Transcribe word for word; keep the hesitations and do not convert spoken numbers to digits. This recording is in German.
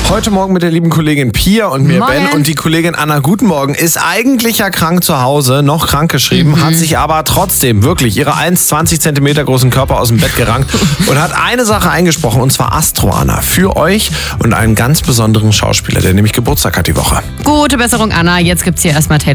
Heute Morgen mit der lieben Kollegin Pia und mir, Morgen. Ben. Und die Kollegin Anna, guten Morgen, ist eigentlich ja krank zu Hause, noch krank geschrieben, mhm. hat sich aber trotzdem wirklich ihre eins Komma zwanzig Zentimeter großen Körper aus dem Bett gerankt und hat eine Sache eingesprochen, und zwar Astro Anna, für euch und einen ganz besonderen Schauspieler, der nämlich Geburtstag hat die Woche. Gute Besserung, Anna. Jetzt gibt's hier erstmal Taylor